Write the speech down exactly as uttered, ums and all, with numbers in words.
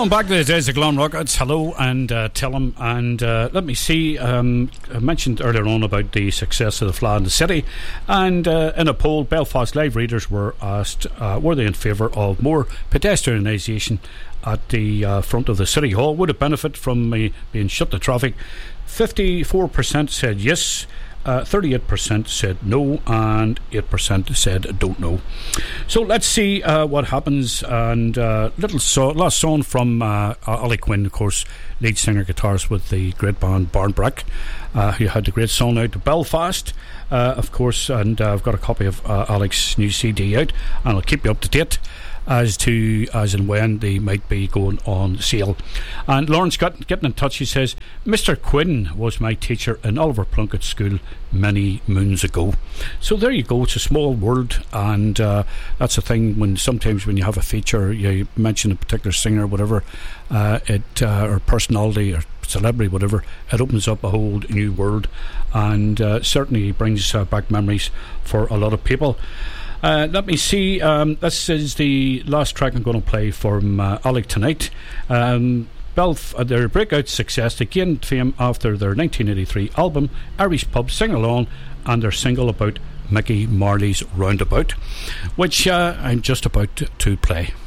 Going back to the days of Glam Rockets, hello and uh, tell them. And uh, let me see, um, I mentioned earlier on about the success of the Fleadh in the City. And uh, in a poll, Belfast Live readers were asked, uh, were they in favour of more pedestrianisation at the uh, front of the City Hall? Would it benefit from uh, being shut to traffic? fifty-four percent said yes. Uh, thirty-eight percent said no, and eight percent said don't know. So let's see uh, what happens. And uh, little so- last song from uh, Ollie Quinn, of course, lead singer guitarist with the great band Barnbrack, uh, who had the great song out to Belfast, uh, of course. And uh, I've got a copy of uh, Alex's new C D out, and I'll keep you up to date as to as and when they might be going on sale. And Lawrence got getting in touch. He says, Mister Quinn was my teacher in Oliver Plunkett School many moons ago. So there you go. It's a small world, and uh, that's the thing. When sometimes when you have a feature, you mention a particular singer or whatever, uh, it uh, or personality or celebrity, whatever, it opens up a whole new world, and uh, certainly brings uh, back memories for a lot of people. Uh, let me see. Um, this is the last track I'm going to play from uh, Alec tonight. Um, Belf, uh, their breakout success, they gained fame after their nineteen eighty-three album Irish Pub Sing Along, and their single about Mickey Marley's Roundabout, which uh, I'm just about to play.